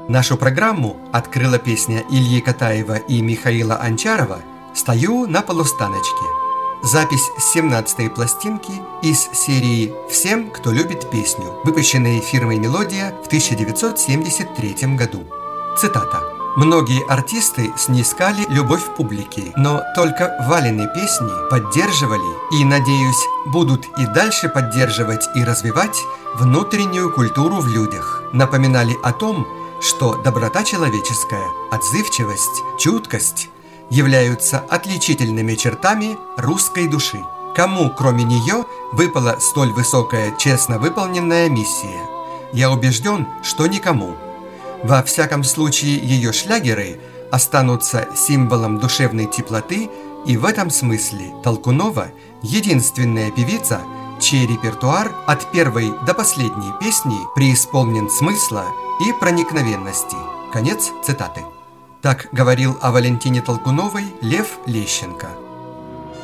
Нашу программу открыла песня Ильи Катаева и Михаила Анчарова «Стою на полустаночке». Запись с 17-й пластинки из серии «Всем, кто любит песню», выпущенной фирмой «Мелодия» в 1973 году. Цитата. «Многие артисты снискали любовь публики, но только Валины песни поддерживали и, надеюсь, будут и дальше поддерживать и развивать внутреннюю культуру в людях, напоминали о том, что доброта человеческая, отзывчивость, чуткость являются отличительными чертами русской души. Кому, кроме нее, выпала столь высокая, честно выполненная миссия? Я убежден, что никому. Во всяком случае, ее шлягеры останутся символом душевной теплоты, и в этом смысле Толкунова – единственная певица, чей репертуар от первой до последней песни преисполнен смысла и проникновенности». Конец цитаты. Так говорил о Валентине Толкуновой Лев Лещенко.